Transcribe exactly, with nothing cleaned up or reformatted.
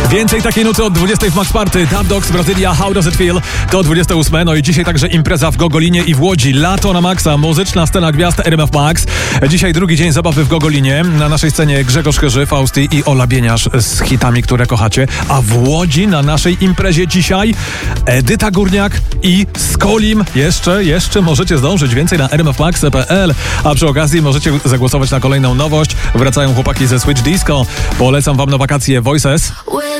Więcej takiej nuty od dwudziestej w Max Party. Dub Dogs, Brazylia, How Does It Feel? To dwudzieste ósme. No i dzisiaj także impreza w Gogolinie i w Łodzi. Lato na maksa, muzyczna scena gwiazd R M F Max. Dzisiaj drugi dzień zabawy w Gogolinie. Na naszej scenie Grzegorz Chyży, Fausti i Ola Bieniasz z hitami, które kochacie. A w Łodzi na naszej imprezie dzisiaj Edyta Górniak i Skolim. Jeszcze, jeszcze możecie zdążyć. Więcej na r m f max kropka p l. A przy okazji możecie zagłosować na kolejną nowość. Wracają chłopaki ze Switch Disco. Polecam wam na wakacje Voices.